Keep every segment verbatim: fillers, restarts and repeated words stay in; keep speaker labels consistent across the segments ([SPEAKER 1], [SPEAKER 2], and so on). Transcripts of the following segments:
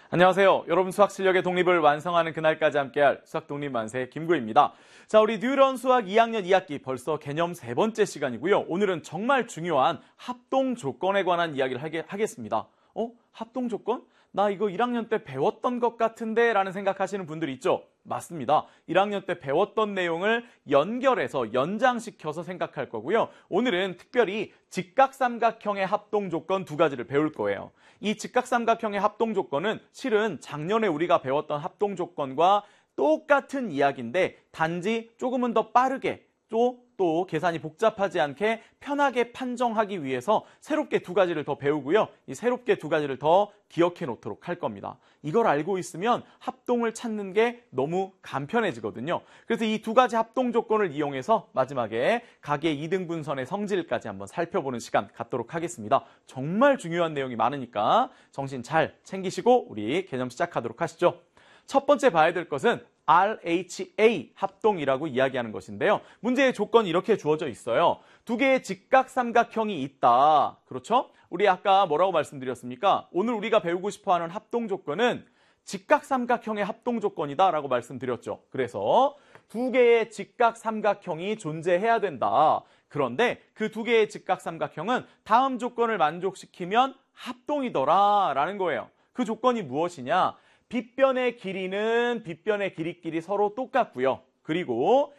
[SPEAKER 1] 안녕하세요. 여러분 수학 실력의 독립을 완성하는 그날까지 함께할 수학 독립 만세 김구입니다. 자, 우리 뉴런 수학 이 학년 이 학기 벌써 개념 세 번째 시간이고요. 오늘은 정말 중요한 합동 조건에 관한 이야기를 하게, 하겠습니다. 어? 합동 조건? 나 이거 일 학년 때 배웠던 것 같은데 라는 생각하시는 분들 있죠? 맞습니다. 일 학년 때 배웠던 내용을 연결해서 연장시켜서 생각할 거고요. 오늘은 특별히 직각삼각형의 합동 조건 두 가지를 배울 거예요. 이 직각삼각형의 합동 조건은 실은 작년에 우리가 배웠던 합동 조건과 똑같은 이야기인데 단지 조금은 더 빠르게 또, 또 계산이 복잡하지 않게 편하게 판정하기 위해서 새롭게 두 가지를 더 배우고요. 이 새롭게 두 가지를 더 기억해 놓도록 할 겁니다. 이걸 알고 있으면 합동을 찾는 게 너무 간편해지거든요. 그래서 이 두 가지 합동 조건을 이용해서 마지막에 각의 이등분선의 성질까지 한번 살펴보는 시간 갖도록 하겠습니다. 정말 중요한 내용이 많으니까 정신 잘 챙기시고 우리 개념 시작하도록 하시죠. 첫 번째 봐야 될 것은 알 에이치 에이 합동이라고 이야기하는 것인데요. 문제의 조건이 이렇게 주어져 있어요. 두 개의 직각삼각형이 있다. 그렇죠? 우리 아까 뭐라고 말씀드렸습니까? 오늘 우리가 배우고 싶어하는 합동 조건은 직각삼각형의 합동 조건이다 라고 말씀드렸죠. 그래서 두 개의 직각삼각형이 존재해야 된다. 그런데 그 두 개의 직각삼각형은 다음 조건을 만족시키면 합동이더라 라는 거예요. 그 조건이 무엇이냐? 빗변의 길이는 빗변의 길이끼리 서로 똑같고요. 그리고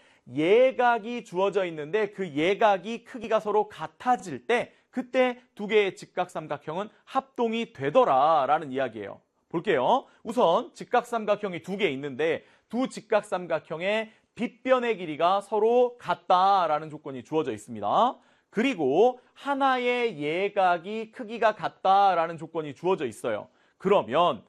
[SPEAKER 1] 예각이 주어져 있는데 그 예각이 크기가 서로 같아질 때 그때 두 개의 직각삼각형은 합동이 되더라라는 이야기예요. 볼게요. 우선 직각삼각형이 두 개 있는데 두 직각삼각형의 빗변의 길이가 서로 같다라는 조건이 주어져 있습니다. 그리고 하나의 예각이 크기가 같다라는 조건이 주어져 있어요. 그러면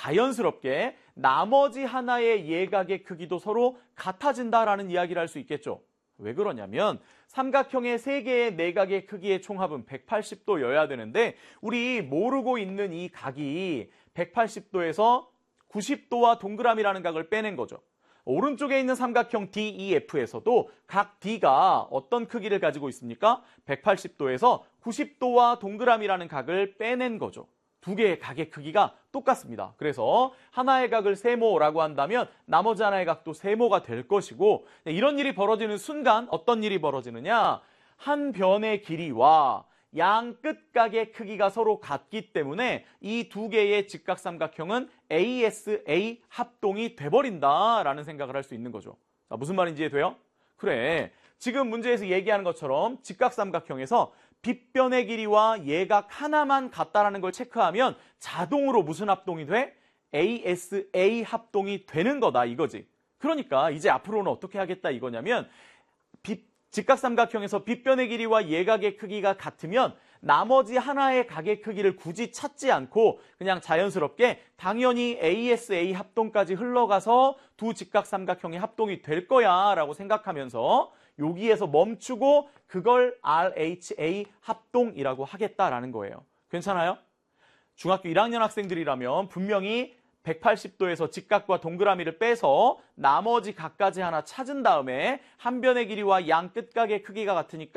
[SPEAKER 1] 자연스럽게 나머지 하나의 예각의 크기도 서로 같아진다라는 이야기를 할 수 있겠죠. 왜 그러냐면 삼각형의 세 개의 내각의 크기의 총합은 백팔십 도여야 되는데 우리 모르고 있는 이 각이 백팔십 도에서 구십 도와 동그라미라는 각을 빼낸 거죠. 오른쪽에 있는 삼각형 디 이 에프에서도 각 D가 어떤 크기를 가지고 있습니까? 백팔십 도에서 구십 도와 동그라미라는 각을 빼낸 거죠. 두 개의 각의 크기가 똑같습니다. 그래서 하나의 각을 세모라고 한다면 나머지 하나의 각도 세모가 될 것이고 이런 일이 벌어지는 순간 어떤 일이 벌어지느냐? 한 변의 길이와 양 끝각의 크기가 서로 같기 때문에 이 두 개의 직각삼각형은 에이 에스 에이 합동이 돼버린다라는 생각을 할 수 있는 거죠. 자, 무슨 말인지 이해돼요? 그래, 지금 문제에서 얘기하는 것처럼 직각삼각형에서 빗변의 길이와 예각 하나만 같다라는 걸 체크하면 자동으로 무슨 합동이 돼? 에이 에스 에이 합동이 되는 거다 이거지. 그러니까 이제 앞으로는 어떻게 하겠다 이거냐면 빗, 직각삼각형에서 빗변의 길이와 예각의 크기가 같으면 나머지 하나의 각의 크기를 굳이 찾지 않고 그냥 자연스럽게 당연히 에이 에스 에이 합동까지 흘러가서 두 직각삼각형이 합동이 될 거야 라고 생각하면서 여기에서 멈추고 그걸 알 에이치 에이 합동이라고 하겠다라는 거예요. 괜찮아요? 중학교 일 학년 학생들이라면 분명히 백팔십 도에서 직각과 동그라미를 빼서 나머지 각까지 하나 찾은 다음에 한 변의 길이와 양 끝각의 크기가 같으니까